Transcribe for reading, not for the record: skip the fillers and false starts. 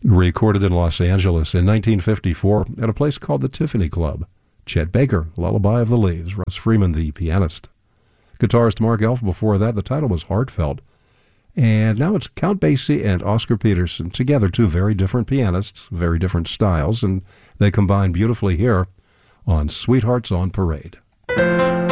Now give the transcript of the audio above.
recorded in Los Angeles in 1954 at a place called the Tiffany Club. Chet Baker, Lullaby of the Leaves, Russ Freeman, the pianist. Guitarist Mark Elf before that, the title was Heartfelt. And now it's Count Basie and Oscar Peterson, together, two very different pianists, very different styles, and they combine beautifully here on Sweethearts on Parade.